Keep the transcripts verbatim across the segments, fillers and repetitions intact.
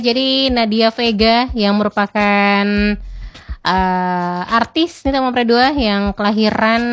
Jadi Nadia Vega yang merupakan uh, artis nih teman dua yang kelahiran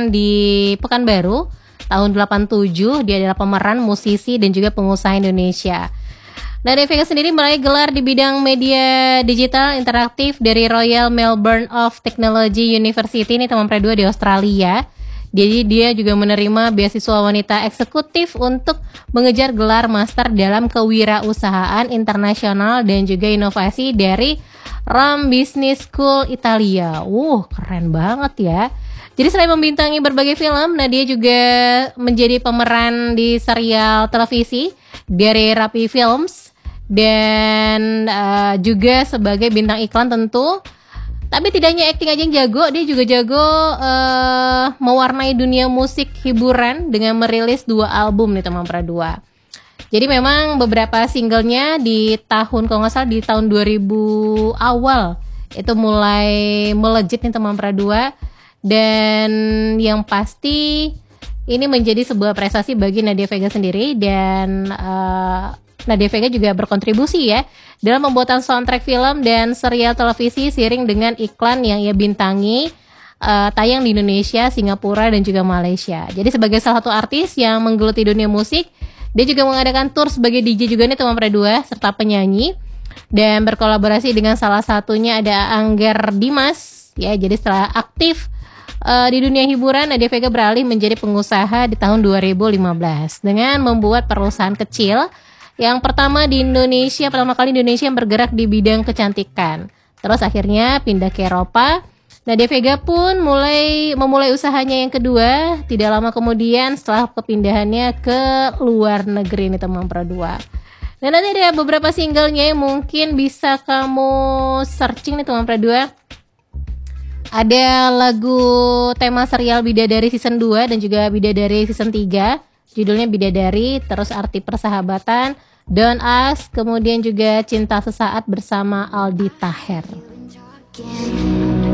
di Pekanbaru tahun delapan tujuh. Dia adalah pemeran, musisi dan juga pengusaha Indonesia. Nadia Vega sendiri meraih gelar di bidang media digital interaktif dari Royal Melbourne of Technology University nih teman dua di Australia. Jadi dia juga menerima beasiswa wanita eksekutif untuk mengejar gelar master dalam kewirausahaan internasional dan juga inovasi dari Rome Business School Italia. Uh, keren banget ya. Jadi selain membintangi berbagai film, Nadia juga menjadi pemeran di serial televisi dari Rapi Films dan uh, juga sebagai bintang iklan tentu. Tapi tidak hanya acting aja yang jago, dia juga jago uh, mewarnai dunia musik hiburan dengan merilis dua album nih teman dua. Jadi memang beberapa singlenya di tahun, kalau nggak salah di tahun dua ribu awal itu mulai melejit nih teman dua. Dan yang pasti ini menjadi sebuah prestasi bagi Nadia Vega sendiri. Dan uh, Nadia Vega juga berkontribusi ya dalam pembuatan soundtrack film dan serial televisi seiring dengan iklan yang ia bintangi uh, tayang di Indonesia, Singapura dan juga Malaysia. Jadi sebagai salah satu artis yang menggeluti dunia musik, dia juga mengadakan tour sebagai D J juga nih teman dua serta penyanyi dan berkolaborasi dengan salah satunya ada Angger Dimas ya. Jadi setelah aktif uh, di dunia hiburan, Nadia Vega beralih menjadi pengusaha di tahun dua ribu lima belas dengan membuat perusahaan kecil. Yang pertama di Indonesia, pertama kali di Indonesia yang bergerak di bidang kecantikan. Terus akhirnya pindah ke Eropa. Nadia Vega pun mulai memulai usahanya yang kedua tidak lama kemudian setelah kepindahannya ke luar negeri nih teman dua. Dan nanti ada beberapa singlenya yang mungkin bisa kamu searching nih teman dua. Ada lagu tema serial Bidadari season dua dan juga Bidadari season tiga. Judulnya Bidadari, terus Arti Persahabatan, Don't Ask, kemudian juga Cinta Sesaat bersama Aldi Taher.